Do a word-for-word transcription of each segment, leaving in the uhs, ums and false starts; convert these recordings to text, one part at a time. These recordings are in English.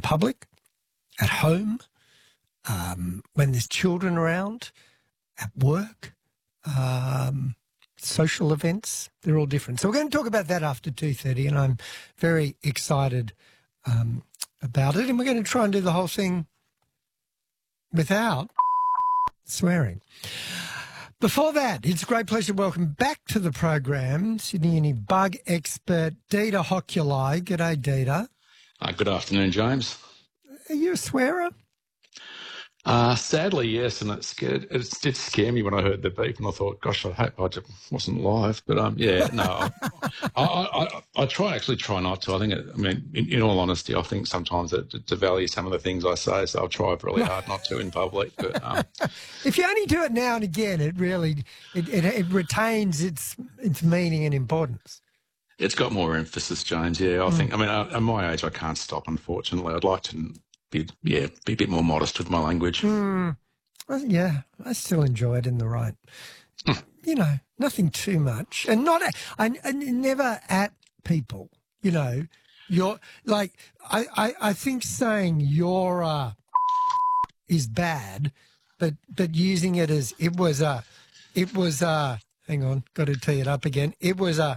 public, at home, um, when there's children around, at work, um, social events. They're all different. So we're going to talk about that after two thirty, and I'm very excited um, about it. And we're going to try and do the whole thing without swearing. Before that, it's a great pleasure to welcome back to the program Sydney Uni bug expert Dieter Hokulai. G'day, Dieter. Uh, good afternoon, James. Are you a swearer? Uh, sadly, yes, and it scared. It did scare me when I heard the beep, and I thought, "Gosh, I hope I just wasn't live." But um, yeah, no, I, I, I, I try actually try not to. I think, it, I mean, in, in all honesty, I think sometimes it, to value some of the things I say, so I'll try really hard not to in public. But um, if you only do it now and again, it really it, it, it retains its its meaning and importance. It's got more emphasis, James. Yeah, I Mm. think. I mean, at my age, I can't stop. Unfortunately, I'd like to. Be, yeah, be a bit more modest with my language. Mm, well, yeah, I still enjoy it in the right. You know, nothing too much, and not. I, I never at people. You know, you're like I. I, I think saying you're uh, is bad, but but using it as it was a, it was a. Hang on, got to tee it up again. It was a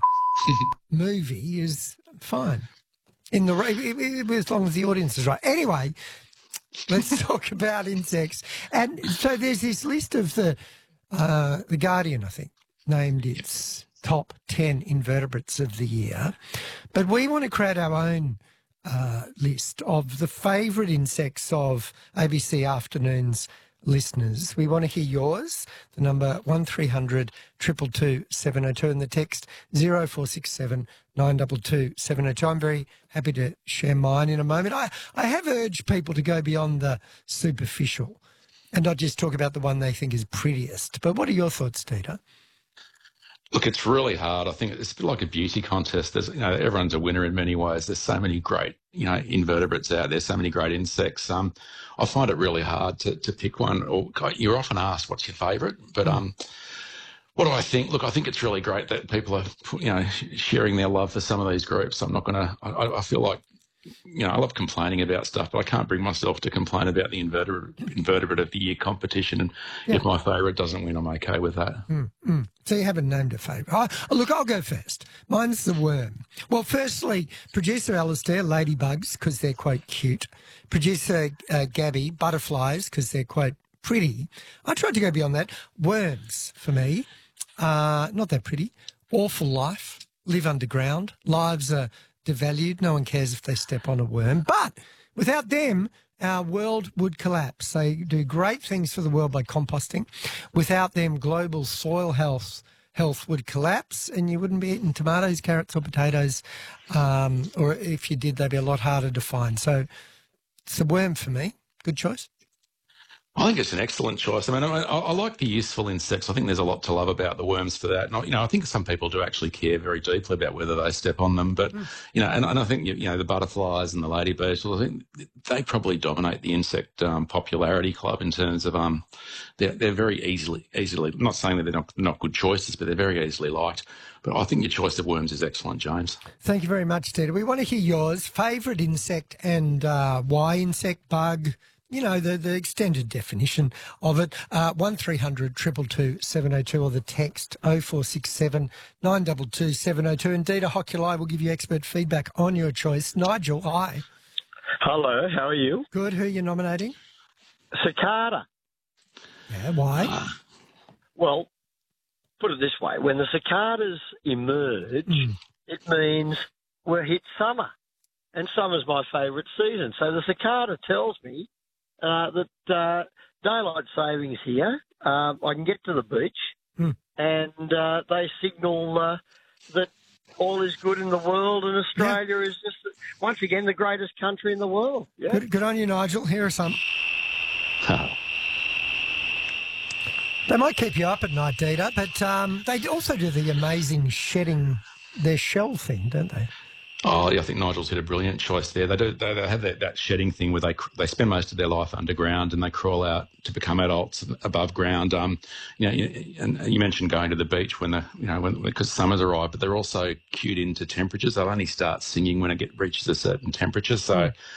movie is fine. In the it, it, as long as the audience is right. Anyway, let's talk about insects. And so there's this list of the uh, the Guardian, I think, named its top ten invertebrates of the year. But we want to create our own uh, list of the favourite insects of A B C Afternoons listeners. We want to hear yours. The number one three hundred two two two seven oh two and the text zero four six seven nine two two seven oh two. I'm very happy to share mine in a moment. I, I have urged people to go beyond the superficial and not just talk about the one they think is prettiest. But what are your thoughts, Dieter? Look, it's really hard. I think it's a bit like a beauty contest. There's, you know, everyone's a winner in many ways. There's so many great, you know, invertebrates out there, so many great insects. Um, I find it really hard to, to pick one. Or you're often asked, "What's your favourite?" But um, what do I think? Look, I think it's really great that people are, you know, sharing their love for some of these groups. I'm not going to. I, I feel like, you know, I love complaining about stuff, but I can't bring myself to complain about the invertebrate, invertebrate of the year competition. And yeah. If my favourite doesn't win, I'm okay with that. Mm, mm. So you haven't named a favourite. Oh, look, I'll go first. Mine's the worm. Well, firstly, producer Alistair, ladybugs, because they're quite cute. Producer uh, Gabby, butterflies, because they're quite pretty. I tried to go beyond that. Worms, for me, uh, not that pretty. Awful life, live underground. Lives are devalued. No one cares if they step on a worm. But without them, our world would collapse. They do great things for the world by composting. Without them, global soil health health would collapse and you wouldn't be eating tomatoes, carrots or potatoes. Um, or if you did, they'd be a lot harder to find. So it's the worm for me. Good choice. I think it's an excellent choice. I mean, I, I like the useful insects. I think there's a lot to love about the worms for that. And I, you know, I think some people do actually care very deeply about whether they step on them. But, mm. you know, and, and I think, you know, the butterflies and the ladybugs, well, I think they probably dominate the insect um, popularity club in terms of um, they're, they're very easily, easily, I'm not saying that they're not, not good choices, but they're very easily liked. But I think your choice of worms is excellent, James. Thank you very much, Dieter. We want to hear yours. Favourite insect and uh, why insect, bug, you know, the, the extended definition of it. Uh, one three hundred two two two seven oh two or the text oh four six seven nine two two seven oh two. And Dieter Hokulai will give you expert feedback on your choice. Nigel, hi. Hello, how are you? Good. Who are you nominating? Cicada. Yeah, why? Uh, well, put it this way. When the cicadas emerge, mm. it means we're hit summer. And summer's my favourite season. So the cicada tells me Uh, that uh, daylight savings here, uh, I can get to the beach, hmm. and uh, they signal uh, that all is good in the world, and Australia yeah. is just, once again, the greatest country in the world. Yeah. Good, good on you, Nigel. Here are some. They might keep you up at night, Dieter, but um, they also do the amazing shedding their shell thing, don't they? Oh, yeah, I think Nigel's hit a brilliant choice there. They do. They, they have that, that shedding thing where they they spend most of their life underground and they crawl out to become adults above ground. Um, you know, and you mentioned going to the beach when the you know when because summer's arrived, but they're also cued into temperatures. They'll only start singing when it get reaches a certain temperature. So,